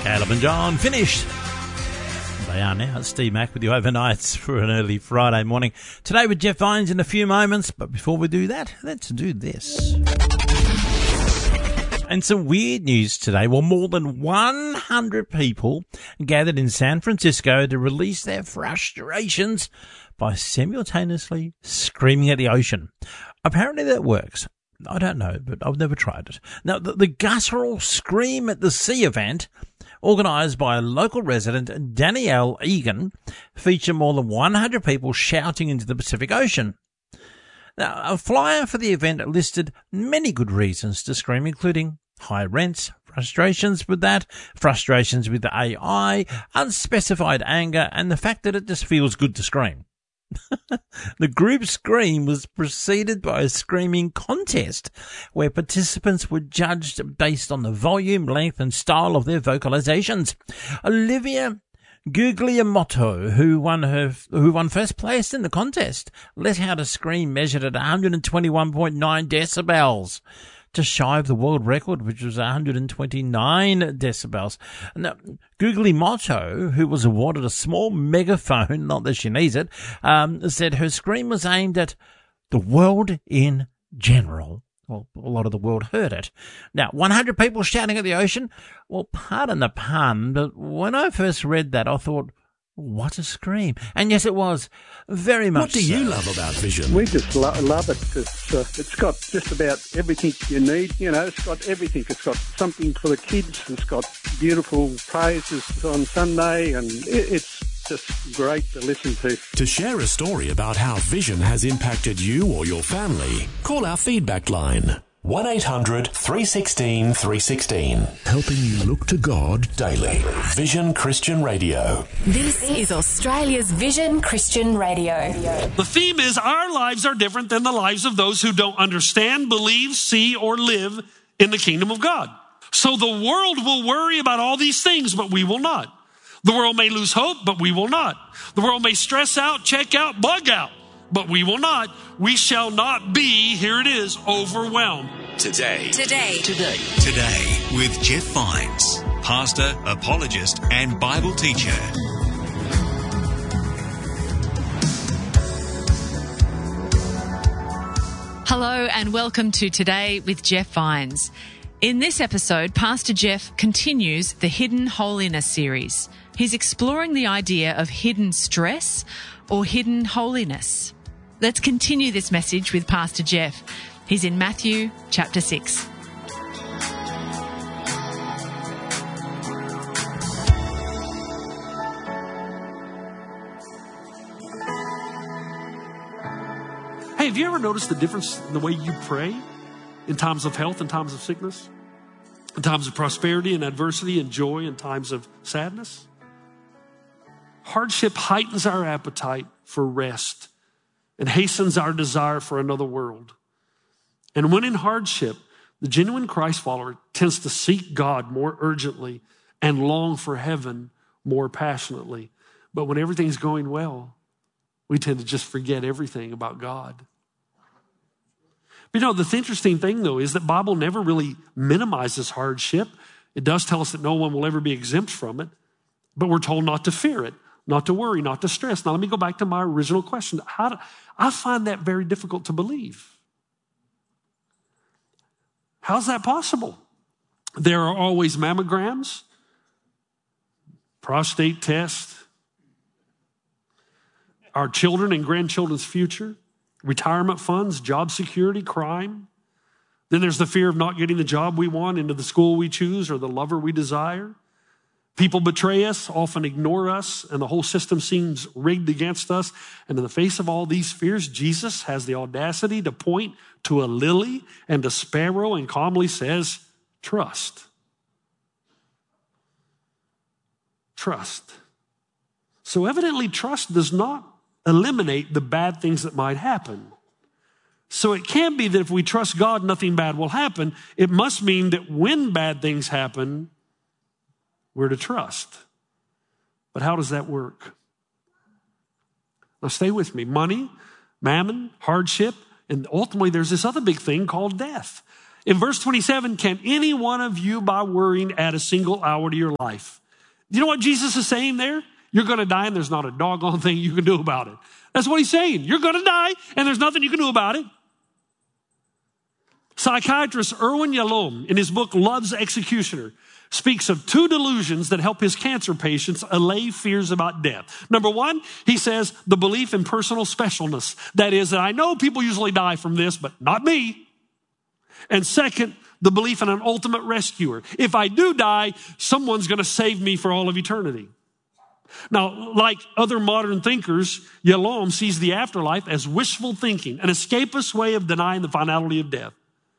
Caleb and John finished. They are now. Steve Mack with you overnights for an early Friday morning. Today with Jeff Vines in a few moments, but before we do that, let's do this. And some weird news today. Well, more than 100 people gathered in San Francisco to release their frustrations by simultaneously screaming at the ocean. Apparently that works. I don't know, but I've never tried it. Now, the guttural Scream at the Sea event, organised by a local resident, Danielle Egan, featured more than 100 people shouting into the Pacific Ocean. Now, a flyer for the event listed many good reasons to scream, including high rents, frustrations with that, frustrations with the AI, unspecified anger, and the fact that it just feels good to scream. The group scream was preceded by a screaming contest where participants were judged based on the volume, length and style of their vocalizations. Olivia Guglielmotto, who won first place in the contest, let out a scream measured at 121.9 decibels, just shy of the world record, which was 129 decibels. Now, Guglielmotto, who was awarded a small megaphone, not that she needs it, said her scream was aimed at the world in general. Well, a lot of the world heard it. Now, 100 people shouting at the ocean? Well, pardon the pun, but when I first read that, I thought, what a scream. And yes, it was. Very much What do you love about Vision? We just love it. It's got just about everything you need. You know, it's got everything. It's got something for the kids. It's got beautiful praises on Sunday, and it's just great to listen to. To share a story about how Vision has impacted you or your family, call our feedback line. 1-800-316-316. Helping you look to God daily. Vision Christian Radio. This is Australia's Vision Christian Radio. The theme is our lives are different than the lives of those who don't understand, believe, see, or live in the kingdom of God. So the world will worry about all these things, but we will not. The world may lose hope, but we will not. The world may stress out, check out, bug out, but we will not. We shall not be, here it is, overwhelmed. Today with Jeff Vines, pastor, apologist, and Bible teacher. Hello and welcome to Today with Jeff Vines. In this episode, Pastor Jeff continues the Hidden Holiness series. He's exploring the idea of hidden stress or hidden holiness. Let's continue this message with Pastor Jeff. He's in Matthew chapter 6. Hey, have you ever noticed the difference in the way you pray in times of health and times of sickness? In times of prosperity and adversity and joy and times of sadness? Hardship heightens our appetite for rest and hastens our desire for another world. And when in hardship, the genuine Christ follower tends to seek God more urgently and long for heaven more passionately. But when everything's going well, we tend to just forget everything about God. But you know, the interesting thing, though, is that the Bible never really minimizes hardship. It does tell us that no one will ever be exempt from it, but we're told not to fear it, not to worry, not to stress. Now, let me go back to my original question. I find that very difficult to believe. How's that possible? There are always mammograms, prostate tests, our children and grandchildren's future, retirement funds, job security, crime. Then there's the fear of not getting the job we want, into the school we choose, or the lover we desire. People betray us, often ignore us, and the whole system seems rigged against us. And in the face of all these fears, Jesus has the audacity to point to a lily and a sparrow and calmly says, trust. Trust. So evidently, trust does not eliminate the bad things that might happen. So it can't be that if we trust God, nothing bad will happen. It must mean that when bad things happen, we're to trust. But how does that work? Now stay with me. Money, mammon, hardship, and ultimately there's this other big thing called death. in verse 27, can any one of you by worrying add a single hour to your life? You know what Jesus is saying there? You're going to die and there's not a doggone thing you can do about it. That's what he's saying. You're going to die and there's nothing you can do about it. Psychiatrist Irwin Yalom, in his book Love's Executioner, speaks of two delusions that help his cancer patients allay fears about death. Number one, he says the belief in personal specialness. That is, that I know people usually die from this, but not me. And second, the belief in an ultimate rescuer. If I do die, someone's going to save me for all of eternity. Now, like other modern thinkers, Yalom sees the afterlife as wishful thinking, an escapist way of denying the finality of death.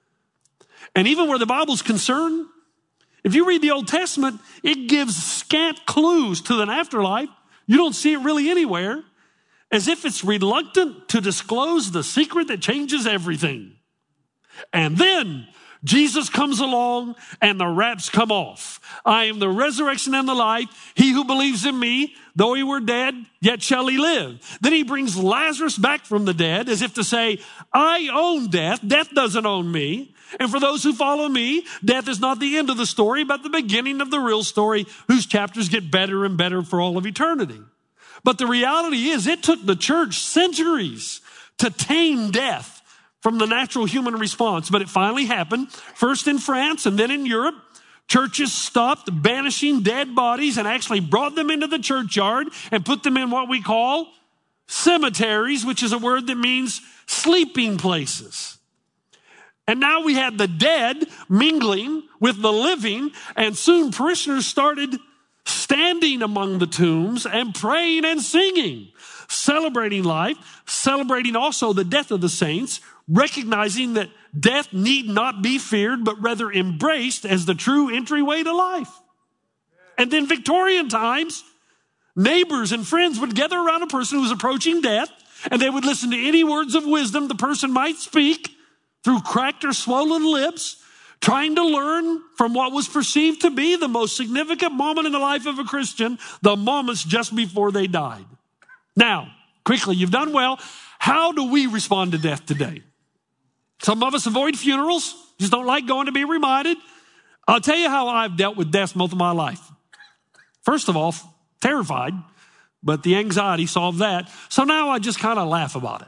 And even where the Bible's concerned, if you read the Old Testament, it gives scant clues to an afterlife. You don't see it really anywhere, as if it's reluctant to disclose the secret that changes everything. And then Jesus comes along and the wraps come off. I am the resurrection and the life. He who believes in me, though he were dead, yet shall he live. Then he brings Lazarus back from the dead as if to say, I own death. Death doesn't own me. And for those who follow me, death is not the end of the story, but the beginning of the real story, whose chapters get better and better for all of eternity. But the reality is, it took the church centuries to tame death from the natural human response. But it finally happened, first in France and then in Europe. Churches stopped banishing dead bodies and actually brought them into the churchyard and put them in what we call cemeteries, which is a word that means sleeping places. And now we had the dead mingling with the living, and soon parishioners started standing among the tombs and praying and singing, celebrating life, celebrating also the death of the saints, recognizing that death need not be feared, but rather embraced as the true entryway to life. And then Victorian times, neighbors and friends would gather around a person who was approaching death, and they would listen to any words of wisdom the person might speak through cracked or swollen lips, trying to learn from what was perceived to be the most significant moment in the life of a Christian, the moments just before they died. Now, quickly, you've done well. How do we respond to death today? Some of us avoid funerals, just don't like going to be reminded. I'll tell you how I've dealt with death most of my life. First of all, terrified, but the anxiety solved that. So now I just kind of laugh about it.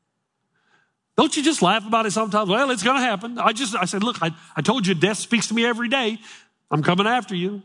Don't you just laugh about it sometimes? Well, it's going to happen. I said, look, I told you death speaks to me every day. I'm coming after you.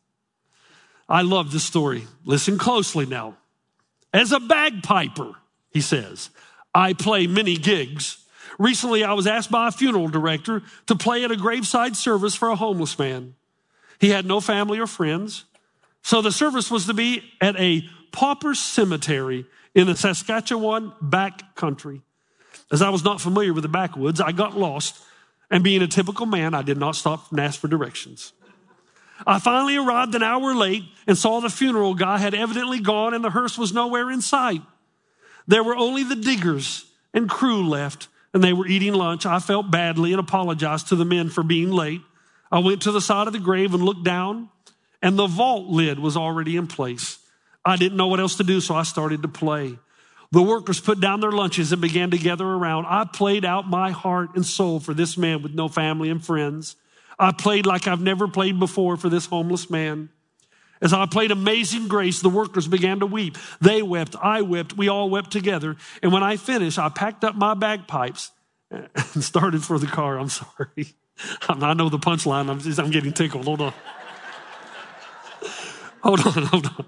I love this story. Listen closely now. As a bagpiper, he says, I play many gigs. Recently, I was asked by a funeral director to play at a graveside service for a homeless man. He had no family or friends. So the service was to be at a pauper cemetery in the Saskatchewan back country. As I was not familiar with the backwoods, I got lost, and being a typical man, I did not stop and ask for directions. I finally arrived an hour late and saw the funeral guy had evidently gone and the hearse was nowhere in sight. There were only the diggers and crew left, and they were eating lunch. I felt badly and apologized to the men for being late. I went to the side of the grave and looked down, and the vault lid was already in place. I didn't know what else to do, so I started to play. The workers put down their lunches and began to gather around. I played out my heart and soul for this man with no family and friends. I played like I've never played before for this homeless man. As I played Amazing Grace, the workers began to weep. They wept, I wept, we all wept together. And when I finished, I packed up my bagpipes and started for the car. I'm sorry. I know the punchline. I'm getting tickled. Hold on. Hold on.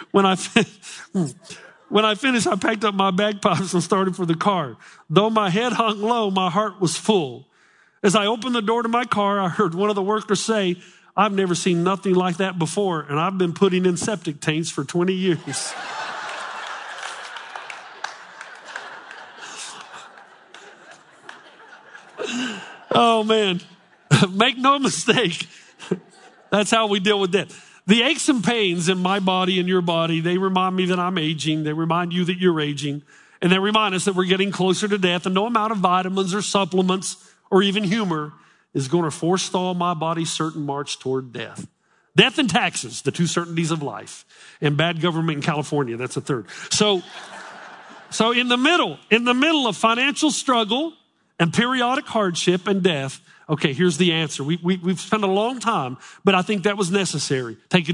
When I finished, I packed up my bagpipes and started for the car. Though my head hung low, my heart was full. As I opened the door to my car, I heard one of the workers say, I've never seen nothing like that before, and I've been putting in septic tanks for 20 years. Oh, man. Make no mistake. That's how we deal with death. The aches and pains in my body and your body, they remind me that I'm aging. They remind you that you're aging. And they remind us that we're getting closer to death. And no amount of vitamins or supplements or even humor is going to forestall my body's certain march toward death. Death and taxes, the two certainties of life. And bad government in California, that's a third. So in the middle of financial struggle and periodic hardship and death. Okay, here's the answer. We've spent a long time, but I think that was necessary. Take